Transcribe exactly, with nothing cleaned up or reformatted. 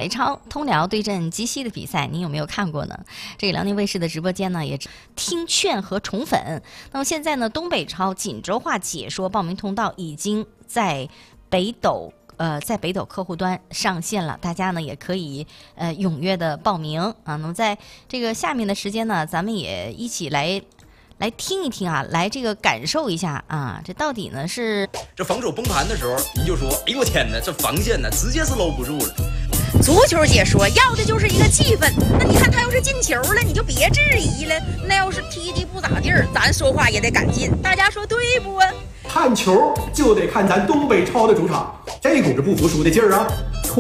北超通辽对阵鸡西的比赛，您有没有看过呢？这个辽宁卫视的直播间呢也听劝和宠粉。那么现在呢，东北超锦州话解说报名通道已经在北斗。呃，在北斗客户端上线了，大家呢也可以呃踊跃的报名啊。那么在这个下面的时间呢，咱们也一起来来听一听啊，来这个感受一下啊，这到底呢是这防守崩盘的时候，你就说，哎呦我天哪，这防线呢直接是搂不住了。 足球解说要的就是一个气氛，那你看他要是进球了，你就别质疑了。那要是踢的不咋地儿，咱说话也得赶进，大家说对不啊？ 看球就得看咱东北超的主场，这股子不服输的劲儿啊！